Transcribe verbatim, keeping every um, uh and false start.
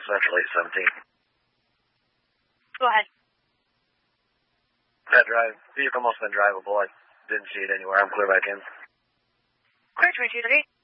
Central eight seventeen. Go ahead. That drive, vehicle must have been drivable. I didn't see it anywhere. I'm clear back in. Clear three two three.